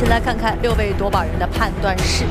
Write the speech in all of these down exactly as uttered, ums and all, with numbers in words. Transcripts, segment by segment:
先来看看六位夺宝人的判断是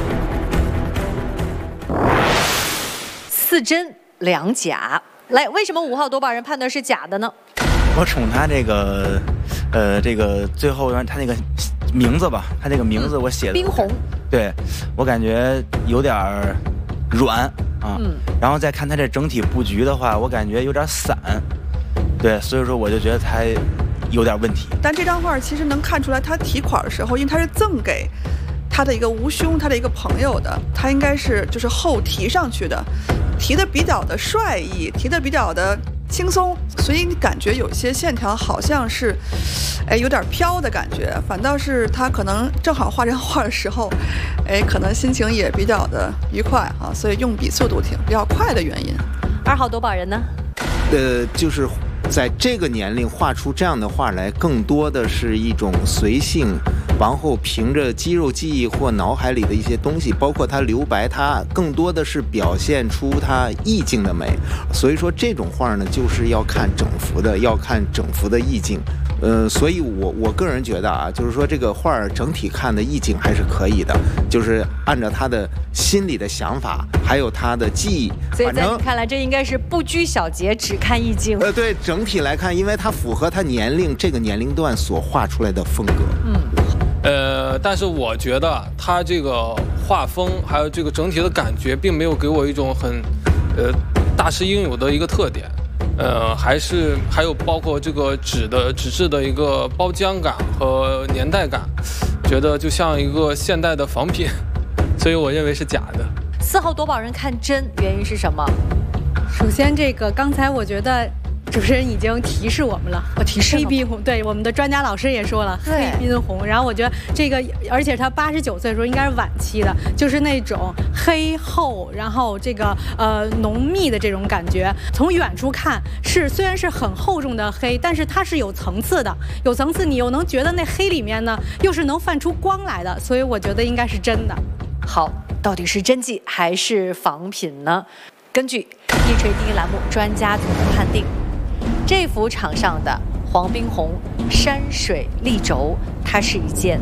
似真两假。来，为什么五号夺宝人判断是假的呢？ 我从他这个，呃，这个最后他那个名字吧，他这个名字我写的、嗯、 冰红， 对我感觉有点软啊。嗯。然后再看他这整体布局的话，我感觉有点散。对，所以说我就觉得他有点问题。 但这张画其实能看出来，他提款的时候，因为他是赠给他的一个吴兄，他的一个朋友的，他应该是就是后提上去的，提的比较的帅意，提的比较的轻松，所以你感觉有些线条好像是，哎，有点飘的感觉。反倒是他可能正好画这张画的时候，哎，可能心情也比较的愉快啊，所以用笔速度挺比较快的原因。 二号夺宝人呢？ 呃，就是。在这个年龄画出这样的画来，更多的是一种随性，然后凭着肌肉记忆或脑海里的一些东西，包括它留白，它更多的是表现出它意境的美。所以说这种画呢，就是要看整幅的，要看整幅的意境。呃，所以我我个人觉得啊，就是说这个画整体看的意境还是可以的，就是按照他的心里的想法，还有他的记忆。 所以在你看来，这应该是不拘小节，只看意境。 呃，对，整体来看，因为它符合他年龄这个年龄段所画出来的风格。 嗯。 呃，但是我觉得他这个画风还有这个整体的感觉，并没有给我一种很，呃，大师应有的一个特点。呃，还是还有包括这个纸的纸质的一个包浆感和年代感，觉得就像一个现代的仿品，所以我认为是假的。 四号夺宝人看真，原因是什么？ 首先，这个刚才我觉得主持人已经提示我们了， 我提示黑冰红，对，我们的专家老师也说了黑冰红。然后我觉得这个，而且他八十九岁的时候应该是晚期的，就是那种黑厚，然后这个呃浓密的这种感觉。从远处看是虽然是很厚重的黑，但是它是有层次的，有层次，你又能觉得那黑里面呢又是能泛出光来的，所以我觉得应该是真的。 好，到底是真迹还是仿品呢？根据一锤定音栏目专家组的判定。这幅场上的黄宾虹山水立轴，它是一件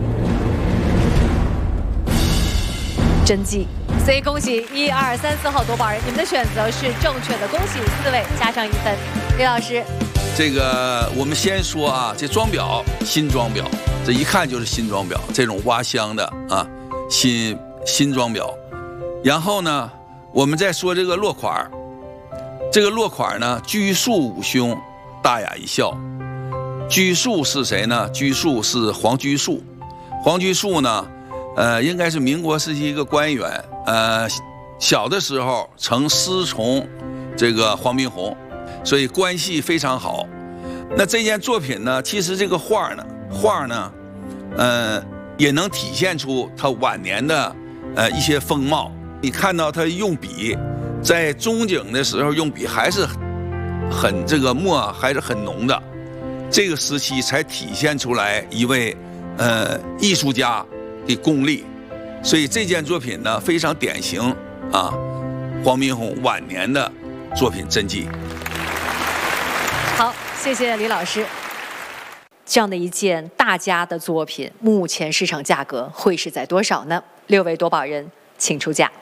真迹，所以恭喜一二三四号夺宝人，你们的选择是正确的，恭喜四位加上一分。李老师， 这个我们先说啊，这装裱新装裱，这一看就是新装裱，这种挖香的啊，新新装裱。然后呢，我们再说这个落款，这个落款呢，居树五兄。大雅一笑，居树是谁呢？居树是黄居树，黄居树呢，呃，应该是民国时期一个官员，呃，小的时候曾师从这个黄宾虹，所以关系非常好。那这件作品呢，其实这个画呢，画呢，呃，也能体现出他晚年的呃一些风貌。你看到他用笔，在中景的时候用笔还是。很这个墨还是很浓的，这个时期才体现出来一位呃艺术家的功力，所以这件作品呢非常典型啊，黄宾虹晚年的作品真迹。 好，谢谢李老师。这样的一件大家的作品，目前市场价格会是在多少呢？六位夺宝人，请出价。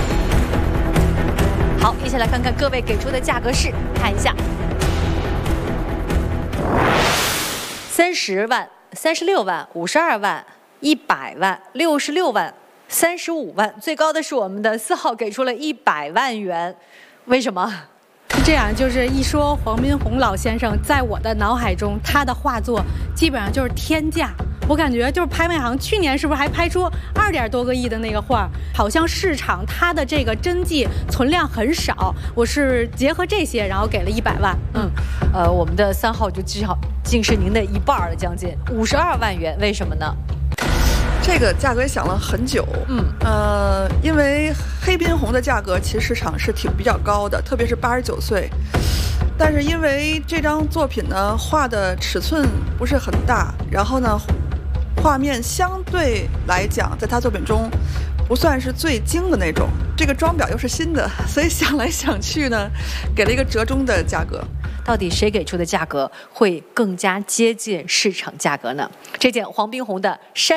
好，一起来看看各位给出的价格是，看一下，三十万、三十六万、五十二万、一百万、六十六万、三十五万，最高的是我们的四号给出了一百万元，为什么？ 是这样，就是一说黄宾虹老先生，在我的脑海中，他的画作基本上就是天价。我感觉就是拍卖行去年是不是还拍出二点多个亿的那个画，好像市场它的这个真迹存量很少。我是结合这些，然后给了一百万。嗯， 呃，我们的三号就至少竟是您的一半了，将近五十二万元，为什么呢？ 这个价格也想了很久，嗯，呃，因为黑宾虹的价格其实市场是挺比较高的，特别是八十九岁。但是因为这张作品呢，画的尺寸不是很大，然后呢，画面相对来讲，在他作品中不算是最精的那种。这个装裱又是新的，所以想来想去呢，给了一个折中的价格。 到底谁给出的价格会更加接近市场价格呢？这件黄宾虹的山。